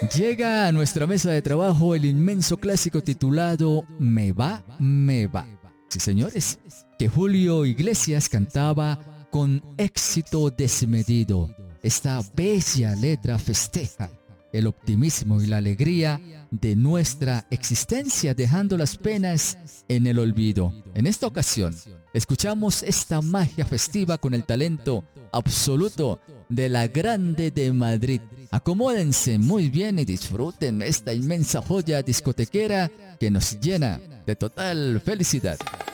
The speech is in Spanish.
Llega a nuestra mesa de trabajo el inmenso clásico titulado Me va, me va. Sí, señores, que Julio Iglesias cantaba con éxito desmedido. Esta bella letra festeja el optimismo y la alegría de nuestra existencia, dejando las penas en el olvido. En esta ocasión, escuchamos esta magia festiva con el talento absoluto de la Grande de Madrid. Acomódense muy bien y disfruten esta inmensa joya discotequera que nos llena de total felicidad.